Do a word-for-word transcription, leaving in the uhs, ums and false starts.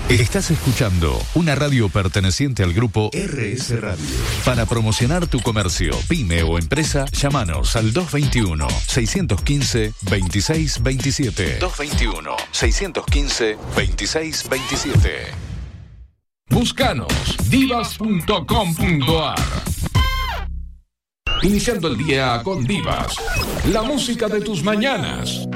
Estás escuchando una radio perteneciente al grupo R S Radio. Para promocionar tu comercio, pyme o empresa, llámanos al dos veintiuno, seiscientos quince, veintiséis veintisiete. dos veintiuno, seiscientos quince, veintiséis veintisiete. Búscanos divas punto com punto ar. Iniciando el día con Divas, la música de tus mañanas.